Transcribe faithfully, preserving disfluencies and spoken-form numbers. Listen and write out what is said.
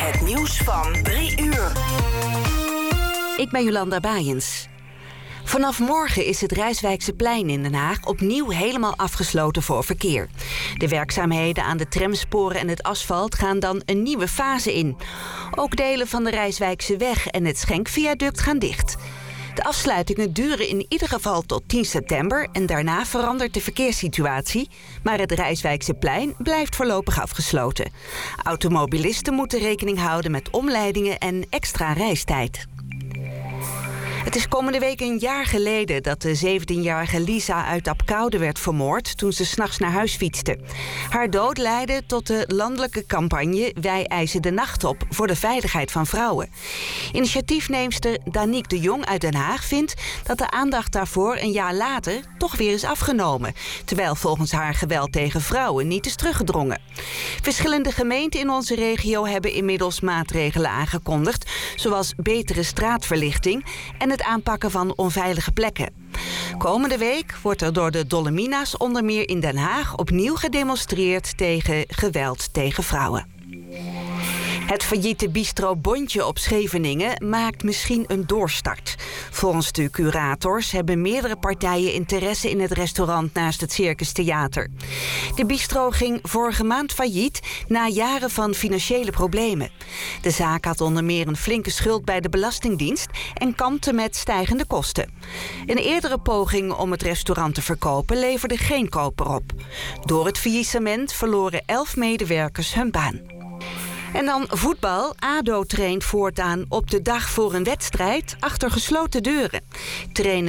Het nieuws van drie uur. Ik ben Jolanda Baaiens. Vanaf morgen is het Rijswijkse-plein in Den Haag opnieuw helemaal afgesloten voor verkeer. De werkzaamheden aan de tramsporen en het asfalt gaan dan een nieuwe fase in. Ook delen van de Rijswijkse-weg en het Schenkviaduct gaan dicht. De afsluitingen duren in ieder geval tot tien september... en daarna verandert de verkeerssituatie. Maar het Rijswijkse-plein blijft voorlopig afgesloten. Automobilisten moeten rekening houden met omleidingen en extra reistijd. Het is komende week een jaar geleden dat de zeventienjarige Lisa uit Apkoude werd vermoord toen ze 's nachts naar huis fietste. Haar dood leidde tot de landelijke campagne Wij eisen de nacht op voor de veiligheid van vrouwen. Initiatiefneemster Danique de Jong uit Den Haag vindt dat de aandacht daarvoor een jaar later toch weer is afgenomen, terwijl volgens haar geweld tegen vrouwen niet is teruggedrongen. Verschillende gemeenten in onze regio hebben inmiddels maatregelen aangekondigd, zoals betere straatverlichting en het aanpakken van onveilige plekken. Komende week wordt er door de Dolomina's onder meer in Den Haag opnieuw gedemonstreerd tegen geweld tegen vrouwen. Het failliete bistro Bontje op Scheveningen maakt misschien een doorstart. Volgens de curators hebben meerdere partijen interesse in het restaurant naast het Circus Theater. De bistro ging vorige maand failliet na jaren van financiële problemen. De zaak had onder meer een flinke schuld bij de Belastingdienst en kampte met stijgende kosten. Een eerdere poging om het restaurant te verkopen leverde geen koper op. Door het faillissement verloren elf medewerkers hun baan. En dan voetbal. ADO traint voortaan op de dag voor een wedstrijd achter gesloten deuren. Trainer